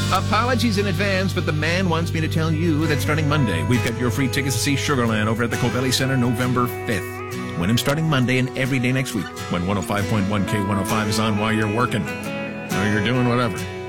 Apologies in advance, but the man wants me to tell you that starting Monday, we've got your free tickets to see Sugarland over at the Covelli Center November 5th. Win them starting Monday and every day next week when 105.1 K105 is on while you're working or you're doing whatever.